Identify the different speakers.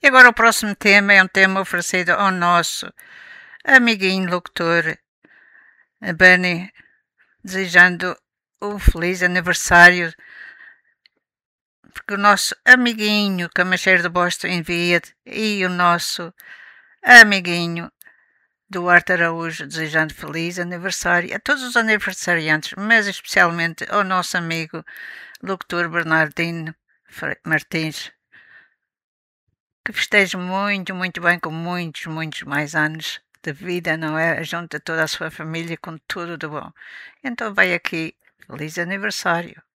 Speaker 1: agora o próximo tema é um tema oferecido ao nosso amiguinho locutor, Benny, desejando um feliz aniversário, porque o nosso amiguinho Camacheiro de Boston envia e o nosso amiguinho Duarte Araújo desejando feliz aniversário a todos os aniversariantes, mas especialmente ao nosso amigo locutor Bernardino Martins, que festeje muito, muito bem, com muitos, muitos mais anos de vida, não é? Junto a toda a sua família, com tudo de bom. Então vai aqui, feliz aniversário.